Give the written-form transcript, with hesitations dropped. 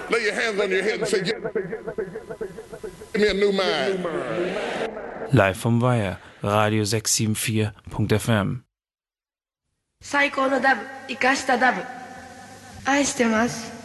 Lay your hands on your head and say, give me a new mind. Live vom Weiher, Radio 674.fm. 最高のダブ、生かしたダブ。愛してます。